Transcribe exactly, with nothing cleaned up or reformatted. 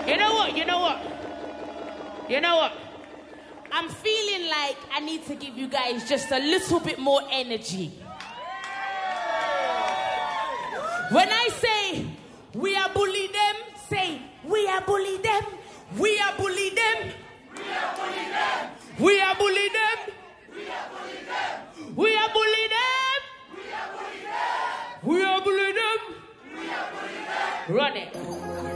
You know what? You know what? You know what? I'm feeling like I need to give you guys just a little bit more energy. When I say we are bully them, say we are bully them. We are bully them. We are bully them. We are bully them. We are bully them. We are bully them. We are bully them. We are bully them. We are bully them. Run it.